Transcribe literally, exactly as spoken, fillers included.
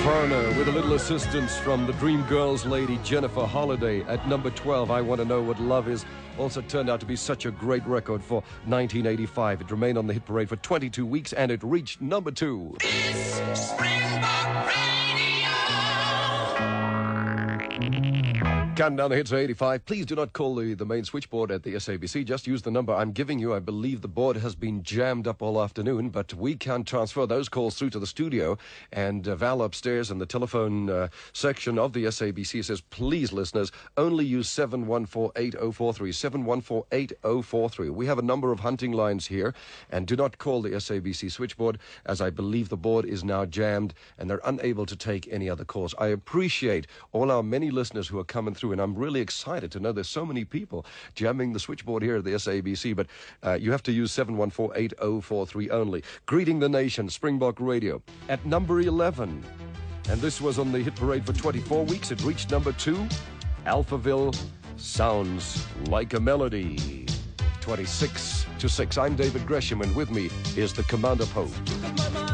Foreigner with a little assistance from the Dream Girls lady Jennifer Holliday at number twelve. I Want to Know What Love Is. Also turned out to be such a great record for nineteen eighty-five. It remained on the hit parade for twenty-two weeks and it reached number two. It's Springbok Radio. Counting down the hits to eighty-five. Please do not call the, the main switchboard at the S A B C. Just use the number I'm giving you. I believe the board has been jammed up all afternoon, but we can transfer those calls through to the studio. And uh, Val upstairs in the telephone uh, section of the S A B C says, please, listeners, only use seven one four eight oh four three. seven one four eight oh four three. We have a number of hunting lines here, and do not call the S A B C switchboard, as I believe the board is now jammed, and they're unable to take any other calls. I appreciate all our many listeners who are coming through, and I'm really excited to know there's so many people jamming the switchboard here at the S A B C, but uh, you have to use seven one four eight oh four three only. Greeting the nation, Springbok Radio at number eleven. And this was on the hit parade for twenty-four weeks. It reached number two. Alphaville, Sounds Like a Melody. twenty-six to six. I'm David Gresham, and with me is the Commander Pope.